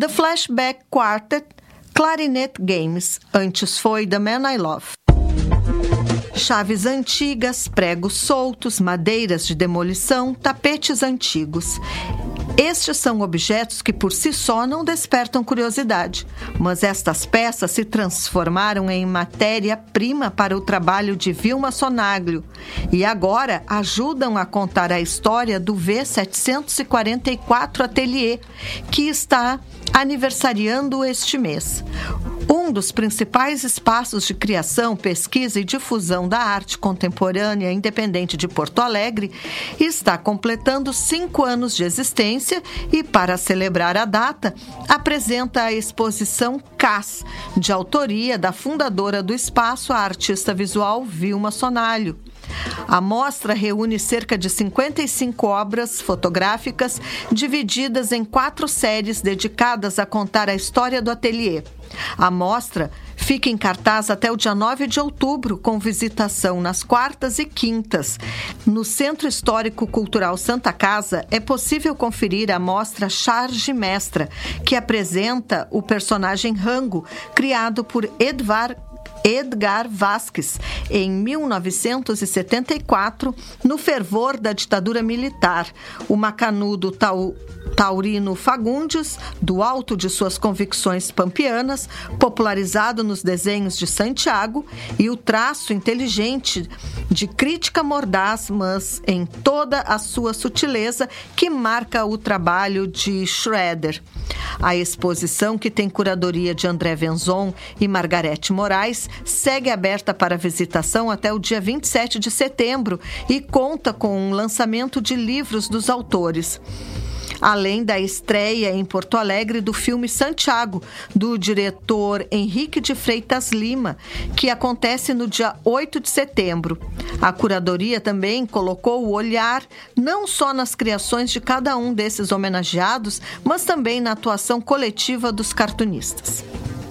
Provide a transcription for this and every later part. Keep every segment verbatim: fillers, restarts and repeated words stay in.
The Flashback Quartet, Clarinet Games, antes foi The Man I Love. Chaves antigas, pregos soltos, madeiras de demolição, tapetes antigos. Estes são objetos que por si só não despertam curiosidade, mas estas peças se transformaram em matéria-prima para o trabalho de Vilma Sonaglio e agora ajudam a contar a história do V setecentos e quarenta e quatro Atelier, que está aniversariando este mês. Um dos principais espaços de criação, pesquisa e difusão da arte contemporânea independente de Porto Alegre está completando cinco anos de existência e, para celebrar a data, apresenta a exposição C A S, de autoria da fundadora do espaço, a artista visual Vilma Sonaglio. A mostra reúne cerca de cinquenta e cinco obras fotográficas divididas em quatro séries dedicadas a contar a história do ateliê. A mostra fica em cartaz até o dia nove de outubro, com visitação nas quartas e quintas. No Centro Histórico Cultural Santa Casa é possível conferir a mostra Charge Mestra, que apresenta o personagem Rango, criado por Edvar Edgar Vasques, em mil novecentos e setenta e quatro, no fervor da ditadura militar. O macanudo tau, Taurino Fagundes, do alto de suas convicções pampianas, popularizado nos desenhos de Santiago, e o traço inteligente de crítica mordaz, mas em toda a sua sutileza, que marca o trabalho de Schroeder. A exposição, que tem curadoria de André Venzon e Margarete Moraes, segue aberta para visitação até o dia vinte e sete de setembro e conta com um lançamento de livros dos autores, além da estreia em Porto Alegre do filme Santiago, do diretor Henrique de Freitas Lima, que acontece no dia oito de setembro. A curadoria também colocou o olhar não só nas criações de cada um desses homenageados, mas também na atuação coletiva dos cartunistas.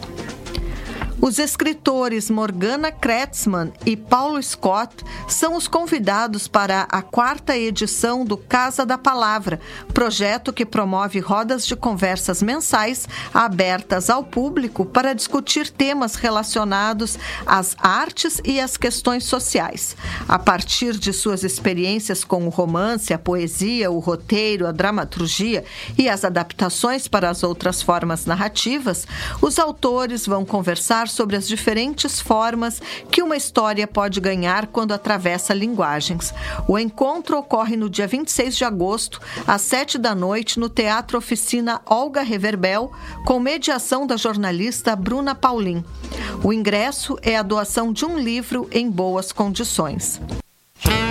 Os escritores Morgana Kretzmann e Paulo Scott são os convidados para a quarta edição do Casa da Palavra, projeto que promove rodas de conversas mensais abertas ao público para discutir temas relacionados às artes e às questões sociais. A partir de suas experiências com o romance, a poesia, o roteiro, a dramaturgia e as adaptações para as outras formas narrativas, os autores vão conversar sobre as diferentes formas que uma história pode ganhar quando atravessa linguagens. O encontro ocorre no dia vinte e seis de agosto, às sete da noite, no Teatro Oficina Olga Reverbel, com mediação da jornalista Bruna Paulin. O ingresso é a doação de um livro em boas condições.